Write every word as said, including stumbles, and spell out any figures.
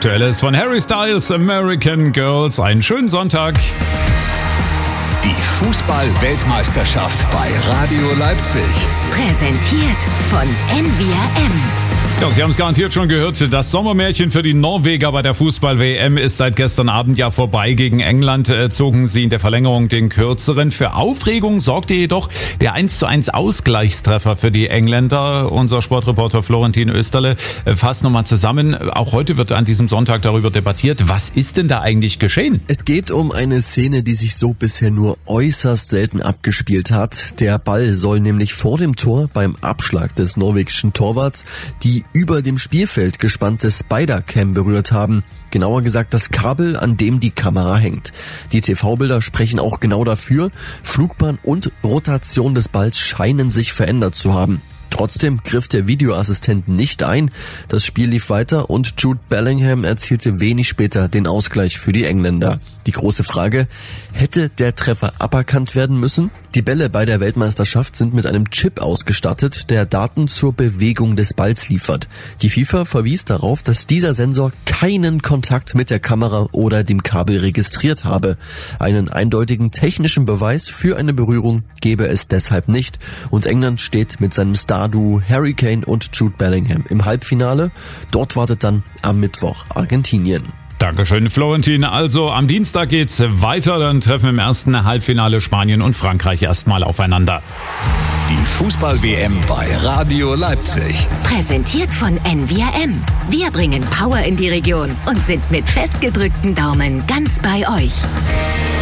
Aktuelles von Harry Styles, American Girls. Einen schönen Sonntag. Die Fußball-Weltmeisterschaft bei Radio Leipzig. Präsentiert von N V R M. Ja, Sie haben es garantiert schon gehört, das Sommermärchen für die Norweger bei der Fußball-W M ist seit gestern Abend ja vorbei. Gegen England äh, zogen sie in der Verlängerung den kürzeren. Für Aufregung sorgte jedoch der eins zu eins Ausgleichstreffer für die Engländer. Unser Sportreporter Florentin Österle äh, fasst nochmal zusammen. Auch heute wird an diesem Sonntag darüber debattiert. Was ist denn da eigentlich geschehen? Es geht um eine Szene, die sich so bisher nur äußerst selten abgespielt hat. Der Ball soll nämlich vor dem Tor beim Abschlag des norwegischen Torwarts die über dem Spielfeld gespannte Spider-Cam berührt haben. Genauer gesagt das Kabel, an dem die Kamera hängt. Die T V-Bilder sprechen auch genau dafür. Flugbahn und Rotation des Balls scheinen sich verändert zu haben. Trotzdem griff der Videoassistent nicht ein. Das Spiel lief weiter und Jude Bellingham erzielte wenig später den Ausgleich für die Engländer. Die große Frage, hätte der Treffer aberkannt werden müssen? Die Bälle bei der Weltmeisterschaft sind mit einem Chip ausgestattet, der Daten zur Bewegung des Balls liefert. Die FIFA verwies darauf, dass dieser Sensor keinen Kontakt mit der Kamera oder dem Kabel registriert habe. Einen eindeutigen technischen Beweis für eine Berührung gebe es deshalb nicht und England steht mit seinem Star-Duo Harry Kane und Jude Bellingham im Halbfinale. Dort wartet dann am Mittwoch Argentinien. Dankeschön, Florentin. Also am Dienstag geht's weiter. Dann treffen im ersten Halbfinale Spanien und Frankreich erstmal aufeinander. Die Fußball-W M bei Radio Leipzig. Präsentiert von N V R M. Wir bringen Power in die Region und sind mit festgedrückten Daumen ganz bei euch.